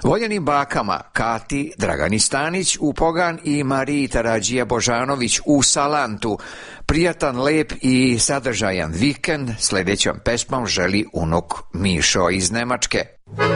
Voljenim bakama Kati Dragani Stanić u Pogan i Mariji Tarađija Božanović u Salantu prijatan, lep i sadržajan vikend. Sljedećom pesmom želi unuk Mišo iz Nemačke.